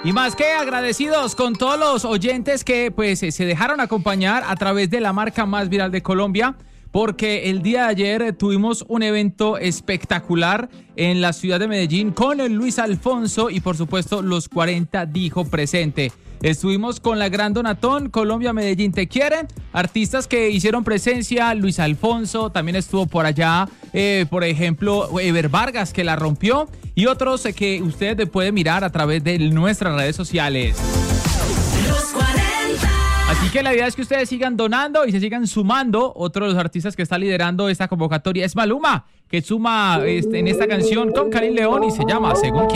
Y más que agradecidos con todos los oyentes que pues se dejaron acompañar a través de la marca más viral de Colombia, porque el día de ayer tuvimos un evento espectacular en la ciudad de Medellín con el Luis Alfonso y por supuesto los 40 dijo presente. Estuvimos con la Gran Donatón, Colombia, Medellín, te quieren. Artistas que hicieron presencia, Luis Alfonso, también estuvo por allá, por ejemplo, Ever Vargas, que la rompió, y otros que usted puede mirar a través de nuestras redes sociales. Los 40. Así que la idea es que ustedes sigan donando y se sigan sumando. Otro de los artistas que está liderando esta convocatoria es Maluma, que suma en esta canción con Karim León y se llama Según Quién.